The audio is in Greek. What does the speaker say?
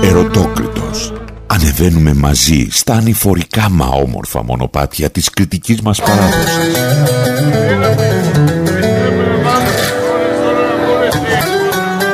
Ερωτόκριτος. Ανεβαίνουμε μαζί στα ανηφορικά μα όμορφα μονοπάτια της κριτικής μας παράδοσης.